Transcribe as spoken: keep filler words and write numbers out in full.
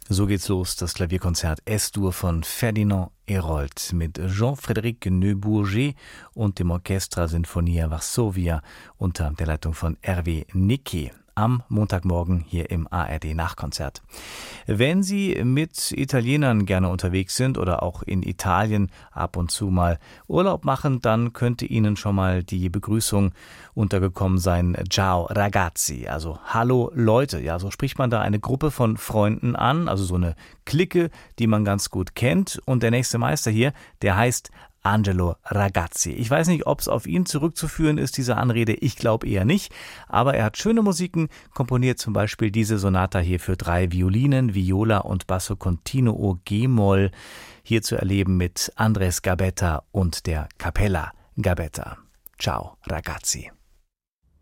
So geht's los, das Klavierkonzert S-Dur von Ferdinand Hérold mit Jean-Frédéric Neubourger und dem Orchestra Sinfonia Varsovia unter der Leitung von Hervé Niquet am Montagmorgen hier im A R D-Nachkonzert. Wenn Sie mit Italienern gerne unterwegs sind oder auch in Italien ab und zu mal Urlaub machen, dann könnte Ihnen schon mal die Begrüßung untergekommen sein. Ciao ragazzi, also hallo Leute. Ja, so spricht man da eine Gruppe von Freunden an, also so eine Clique, die man ganz gut kennt. Und der nächste Meister hier, der heißt Angelo Ragazzi. Ich weiß nicht, ob es auf ihn zurückzuführen ist, diese Anrede. Ich glaube eher nicht. Aber er hat schöne Musiken, komponiert zum Beispiel diese Sonata hier für drei Violinen, Viola und Basso Continuo G-Moll. Hier zu erleben mit Andres Gabetta und der Capella Gabetta. Ciao, Ragazzi.